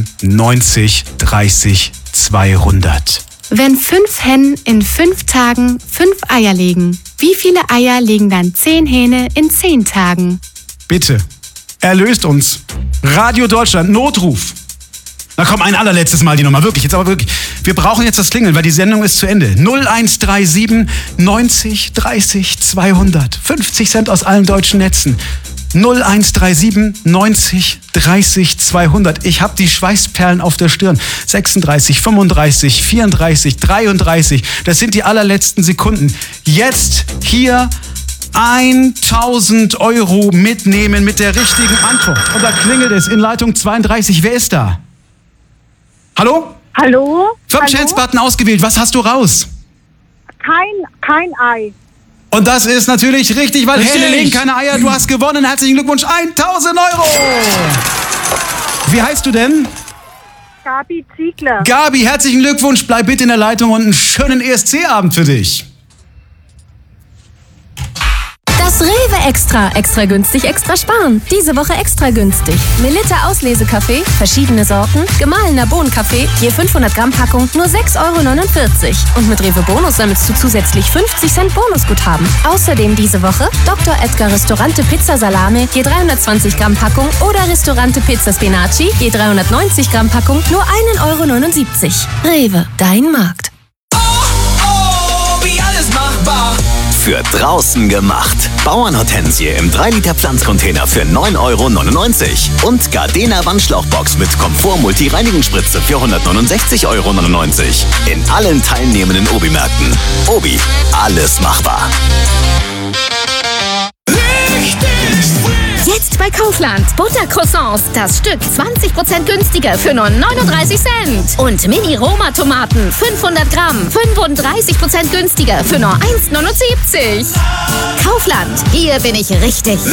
90 30 200. Wenn 5 Hennen in 5 Tagen 5 Eier legen, wie viele Eier legen dann 10 Hähne in 10 Tagen? Bitte, erlöst uns. Radio Deutschland, Notruf. Na komm, ein allerletztes Mal die Nummer, wirklich, jetzt aber wirklich. Wir brauchen jetzt das Klingeln, weil die Sendung ist zu Ende. 0137 90 30 200. 50 Cent aus allen deutschen Netzen. 0137 90 30 200. Ich habe die Schweißperlen auf der Stirn. 36, 35, 34, 33. Das sind die allerletzten Sekunden. Jetzt hier 1.000 € mitnehmen mit der richtigen Antwort. Und da klingelt es in Leitung 32. Wer ist da? Hallo? Hallo? 5-Chance-Button ausgewählt. Was hast du raus? Kein Ei. Und das ist natürlich richtig, weil Hähne legen keine Eier. Du hast gewonnen. Herzlichen Glückwunsch. 1.000 €. Wie heißt du denn? Gabi Ziegler. Gabi, herzlichen Glückwunsch. Bleib bitte in der Leitung und einen schönen ESC-Abend für dich. Das Rewe Extra. Extra günstig, extra sparen. Diese Woche extra günstig. Melitta Auslesekaffee, verschiedene Sorten, gemahlener Bohnenkaffee, je 500 Gramm Packung, nur 6,49 €. Und mit Rewe Bonus sammelst du zusätzlich 50 Cent Bonusguthaben. Außerdem diese Woche Dr. Edgar Ristorante Pizza Salame, je 320 Gramm Packung oder Ristorante Pizza Spinaci, je 390 Gramm Packung, nur 1,79 €. Rewe, dein Markt. Wie alles machbar. Für draußen gemacht. Bauernhortensie im 3-Liter Pflanzcontainer für 9,99 € und Gardena Wandschlauchbox mit Komfort-Multi-Reinigungsspritze für 169,99 € in allen teilnehmenden Obi-Märkten. Obi, alles machbar. Jetzt bei Kaufland. Buttercroissants. Das Stück 20% günstiger für nur 39 Cent. Und Mini-Roma-Tomaten. 500 Gramm. 35% günstiger für nur 1,79 €. Kaufland. Hier bin ich richtig.